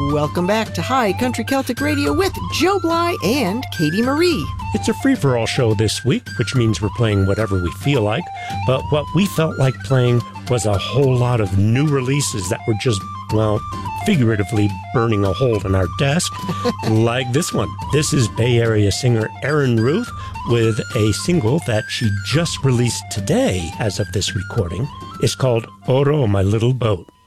Welcome back to High Country Celtic Radio with Joe Bly and Katie Marie. It's a free-for-all show this week, which means we're playing whatever we feel like. But what we felt like playing was a whole lot of new releases that were just, well, figuratively burning a hole in our desk, like this one. This is Bay Area singer Erin Ruth with a single that she just released today as of this recording. It's called Oro, My Little Boat.